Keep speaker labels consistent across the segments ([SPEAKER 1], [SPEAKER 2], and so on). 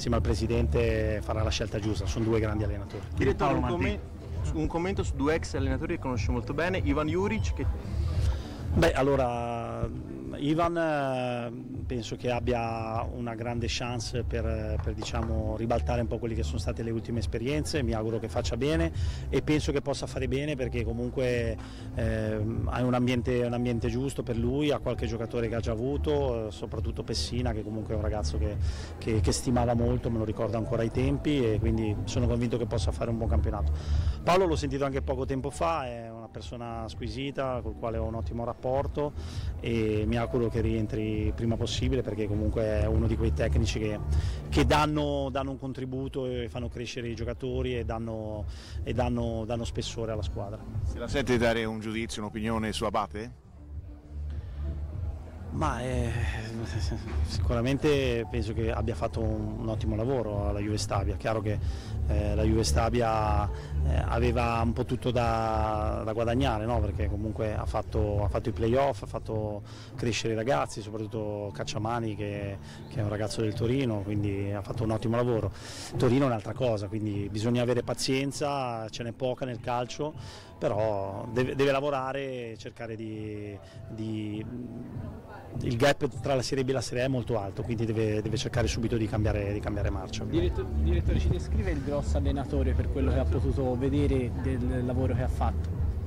[SPEAKER 1] insieme al presidente farà la scelta giusta. Sono due grandi allenatori.
[SPEAKER 2] Direttore, un commento su due ex allenatori che conosce molto bene, Ivan Juric che...
[SPEAKER 1] Allora, Ivan penso che abbia una grande chance per diciamo, ribaltare un po' quelle che sono state le ultime esperienze, mi auguro che faccia bene e penso che possa fare bene perché comunque ha un ambiente giusto per lui, ha qualche giocatore che ha già avuto, soprattutto Pessina che comunque è un ragazzo che stimava molto, me lo ricordo ancora ai tempi e quindi sono convinto che possa fare un buon campionato. Paolo l'ho sentito anche poco tempo fa, è una persona squisita col quale ho un ottimo rapporto e mi auguro che rientri prima possibile perché comunque è uno di quei tecnici che danno un contributo e fanno crescere i giocatori e danno spessore alla squadra.
[SPEAKER 3] Se la sente dare un giudizio, un'opinione su Abate?
[SPEAKER 1] Ma sicuramente penso che abbia fatto un ottimo lavoro alla Juve Stabia, chiaro che la Juve Stabia aveva un po' tutto da guadagnare, no? Perché comunque ha fatto i playoff, ha fatto crescere i ragazzi, soprattutto Cacciamani che è un ragazzo del Torino, quindi ha fatto un ottimo lavoro. Torino è un'altra cosa, quindi bisogna avere pazienza, ce n'è poca nel calcio, però deve lavorare e cercare il gap tra la Serie B e la Serie A è molto alto, quindi deve cercare subito di cambiare marcia.
[SPEAKER 4] Direttore, ci descrive il grosso allenatore per quello che ha potuto vedere del lavoro che ha fatto?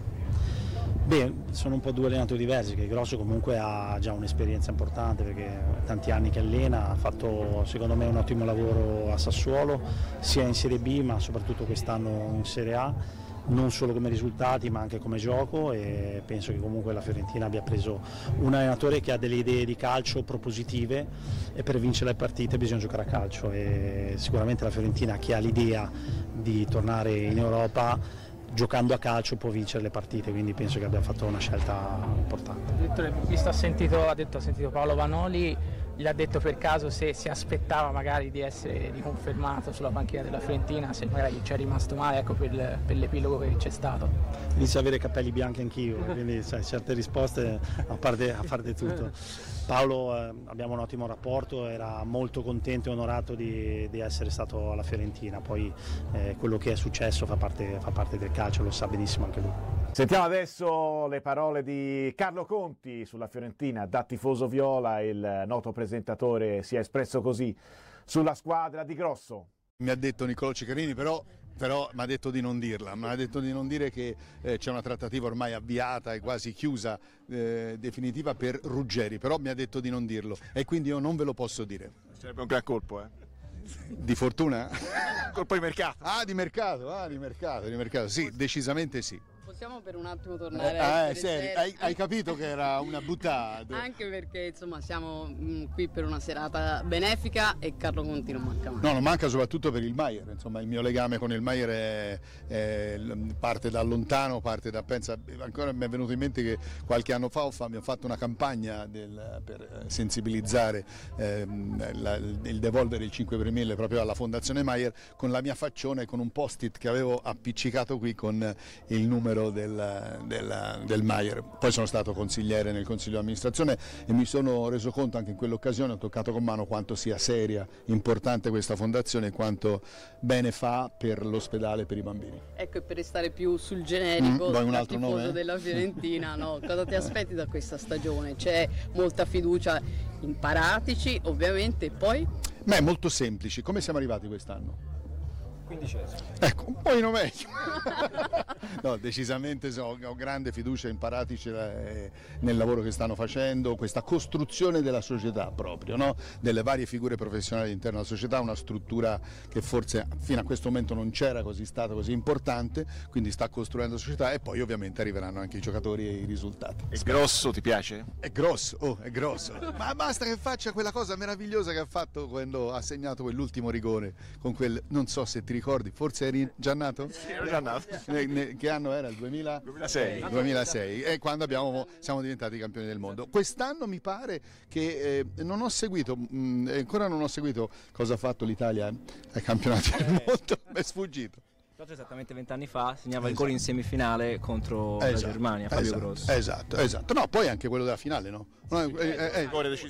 [SPEAKER 1] Beh, sono un po' due allenatori diversi, che Grosso comunque ha già un'esperienza importante perché tanti anni che allena, ha fatto secondo me un ottimo lavoro a Sassuolo, sia in Serie B ma soprattutto quest'anno in Serie A. Non solo come risultati ma anche come gioco e penso che comunque la Fiorentina abbia preso un allenatore che ha delle idee di calcio propositive e per vincere le partite bisogna giocare a calcio e sicuramente la Fiorentina che ha l'idea di tornare in Europa giocando a calcio può vincere le partite, quindi penso che abbia fatto una scelta importante.
[SPEAKER 4] Ha sentito Paolo Vanoli, gli ha detto per caso se si aspettava magari di essere riconfermato sulla panchina della Fiorentina, se magari ci è rimasto male per l'epilogo che c'è stato.
[SPEAKER 1] Inizio ad avere capelli bianchi anch'io, quindi sai, certe risposte a parte tutto. Paolo abbiamo un ottimo rapporto, era molto contento e onorato di essere stato alla Fiorentina, poi quello che è successo fa parte del calcio, lo sa benissimo anche lui.
[SPEAKER 5] Sentiamo adesso le parole di Carlo Conti sulla Fiorentina, da tifoso viola, il noto presentatore si è espresso così sulla squadra di Grosso.
[SPEAKER 3] Mi ha detto Niccolò Ceccarini, però mi ha detto di non dirla, mi ha detto di non dire che c'è una trattativa ormai avviata e quasi chiusa, definitiva per Ruggeri, però mi ha detto di non dirlo e quindi io non ve lo posso dire.
[SPEAKER 6] Sarebbe un gran colpo,
[SPEAKER 3] Di fortuna?
[SPEAKER 6] Colpo di mercato.
[SPEAKER 3] Di mercato, sì, decisamente sì.
[SPEAKER 7] Possiamo per un attimo tornare
[SPEAKER 3] hai capito che era una buttata?
[SPEAKER 7] Anche perché insomma siamo qui per una serata benefica e Carlo Conti non manca mai.
[SPEAKER 3] No, non manca soprattutto per il Maier, insomma il mio legame con il Maier parte da lontano, ancora mi è venuto in mente che qualche anno fa abbiamo fatto una campagna per sensibilizzare il devolvere il 5 per 1000 proprio alla Fondazione Maier con la mia faccione, con un post-it che avevo appiccicato qui con il numero del Maier. Poi sono stato consigliere nel consiglio di amministrazione e mi sono reso conto anche in quell'occasione, ho toccato con mano quanto sia seria, importante questa fondazione e quanto bene fa per l'ospedale per i bambini.
[SPEAKER 7] Ecco, e per restare più sul generico,
[SPEAKER 3] un
[SPEAKER 7] da
[SPEAKER 3] altro
[SPEAKER 7] tifoso
[SPEAKER 3] nome?
[SPEAKER 7] della Fiorentina, no? Cosa ti aspetti da questa stagione? C'è molta fiducia in Paratici, ovviamente, poi?
[SPEAKER 3] Beh, molto semplici. Come siamo arrivati quest'anno?
[SPEAKER 4] 15esimo.
[SPEAKER 3] Ecco, un po' meglio. No, decisamente ho grande fiducia in Paratici nel lavoro che stanno facendo, questa costruzione della società proprio, no? Delle varie figure professionali all'interno della società, una struttura che forse fino a questo momento non c'era stata così importante, quindi sta costruendo la società e poi ovviamente arriveranno anche i giocatori e i risultati.
[SPEAKER 6] È grosso, ti piace?
[SPEAKER 3] È grosso, è grosso. Ma basta che faccia quella cosa meravigliosa che ha fatto quando ha segnato quell'ultimo rigore, con quel, non so se ti ricordi, forse eri già nato?
[SPEAKER 6] Sì, ero già nato.
[SPEAKER 3] Che anno era? Il
[SPEAKER 6] 2006.
[SPEAKER 3] 2006, e quando siamo diventati campioni del mondo. Quest'anno mi pare che non ho seguito, ancora non ho seguito cosa ha fatto l'Italia ai campionati del mondo, mi è sfuggito.
[SPEAKER 8] Esattamente 20 anni fa segnava il gol in semifinale contro la Germania, Fabio Grosso.
[SPEAKER 3] Esatto. No, poi anche quello della finale, no?